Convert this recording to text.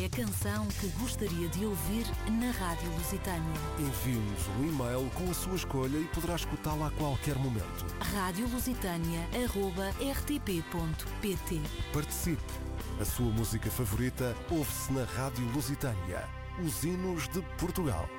a canção que gostaria de ouvir na Rádio Lusitânia. Envie-nos um e-mail com a sua escolha e poderá escutá-la a qualquer momento. radiolusitania@rtp.pt. Participe! A sua música favorita ouve-se na Rádio Lusitânia. Os hinos de Portugal.